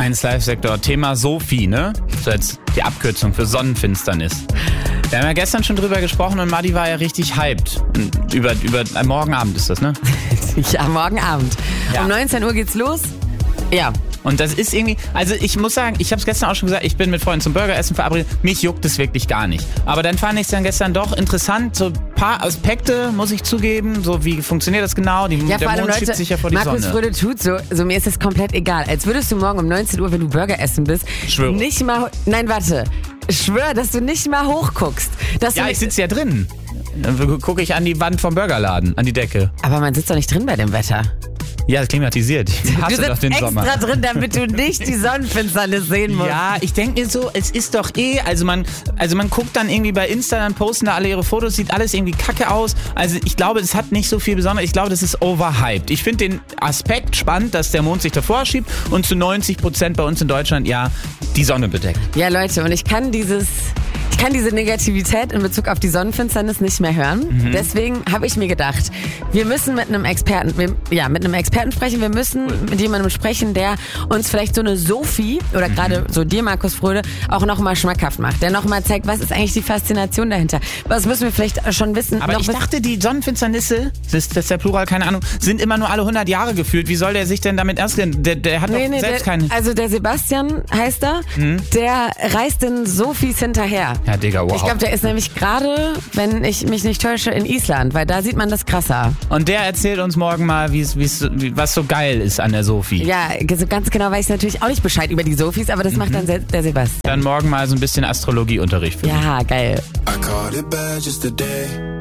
1 Live-Sektor. Thema Sophie, ne? So jetzt die Abkürzung für Sonnenfinsternis. Wir haben ja gestern schon drüber gesprochen und Madi war ja richtig hyped. Morgen Abend ist das, ne? Ja, morgen Abend. Ja. Um 19 Uhr geht's los. Ja. Und das ist irgendwie, also ich muss sagen, ich habe es gestern auch schon gesagt, ich bin mit Freunden zum Burgeressen verabredet, mich juckt es wirklich gar nicht. Aber dann fand ich es dann gestern doch interessant, so ein paar Aspekte, muss ich zugeben, so wie funktioniert das genau, der Mond schiebt sich ja vor die Markus Sonne. Fröde tut so, mir ist das komplett egal. Als würdest du morgen um 19 Uhr, wenn du Burger essen bist, Schwöre. nicht mal, nein, warte, schwör, dass du nicht mal hochguckst. Ja, ich sitze ja drin. Dann gucke ich an die Wand vom Burgerladen, an die Decke. Aber man sitzt doch nicht drin bei dem Wetter. Ja, klimatisiert. Ich hasse doch den extra Sommer. drin, damit du nicht die Sonnenfinsternis sehen musst. Ja, ich denke mir so, es ist doch also man guckt dann irgendwie bei Insta, dann posten da alle ihre Fotos, sieht alles irgendwie kacke aus. Also ich glaube, es hat nicht so viel Besonderes. Ich glaube, das ist overhyped. Ich finde den Aspekt spannend, dass der Mond sich davor schiebt und zu 90% bei uns in Deutschland ja die Sonne bedeckt. Ja, Leute, und ich kann diese Negativität in Bezug auf die Sonnenfinsternis nicht mehr hören. Deswegen habe ich mir gedacht, wir müssen mit einem Experten sprechen. Wir müssen mit jemandem sprechen, der uns vielleicht so eine Sophie oder gerade so dir, Markus Fröde, auch nochmal schmackhaft macht. Der nochmal zeigt, was ist eigentlich die Faszination dahinter. Was müssen wir vielleicht schon wissen? Aber ich dachte, die Sonnenfinsternisse, das ist der Plural, keine Ahnung, sind immer nur alle 100 Jahre gefühlt. Wie soll der sich denn damit auskennen? Der hat doch selbst keinen... Also der Sebastian heißt er, der reist den Sophies hinterher. Ja, Digga, wow. Ich glaube, der ist nämlich gerade, wenn ich mich nicht täusche, in Island, weil da sieht man das krasser. Und der erzählt uns morgen mal, was so geil ist an der Sophie. Ja, so ganz genau weiß ich natürlich auch nicht Bescheid über die Sophies, aber das macht dann der Sebastian. Dann morgen mal so ein bisschen Astrologieunterricht für mich. Ja, geil. I caught it bad just today.